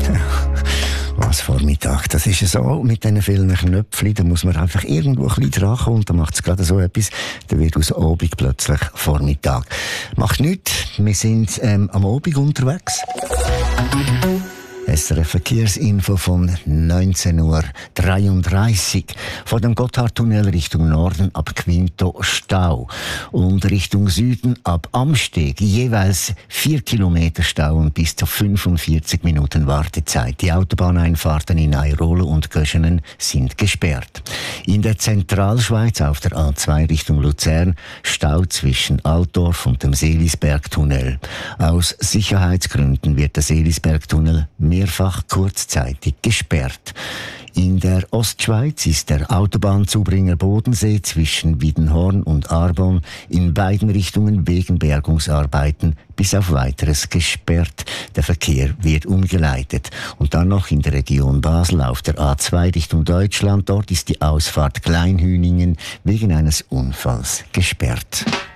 Was Vormittag, das ist ja so mit diesen vielen Knöpfchen, da muss man einfach irgendwo ein bisschen dran kommen und dann macht es gerade so etwas, dann wird aus Abend plötzlich Vormittag. Macht nichts, wir sind am Abend unterwegs. SRF Verkehrsinfo von 19:33 Uhr. Von dem Gotthardtunnel Richtung Norden ab Quinto Stau und Richtung Süden ab Amsteg jeweils 4 Kilometer Stau und bis zu 45 Minuten Wartezeit. Die Autobahneinfahrten in Airolo und Göschenen sind gesperrt. In der Zentralschweiz auf der A2 Richtung Luzern Stau zwischen Altdorf und dem Seelisbergtunnel. Aus Sicherheitsgründen wird der Seelisbergtunnel mehrfach kurzzeitig gesperrt. In der Ostschweiz ist der Autobahnzubringer Bodensee zwischen Wiedenhorn und Arbon in beiden Richtungen wegen Bergungsarbeiten bis auf Weiteres gesperrt. Der Verkehr wird umgeleitet. Und dann noch in der Region Basel auf der A2 Richtung Deutschland. Dort ist die Ausfahrt Kleinhüningen wegen eines Unfalls gesperrt.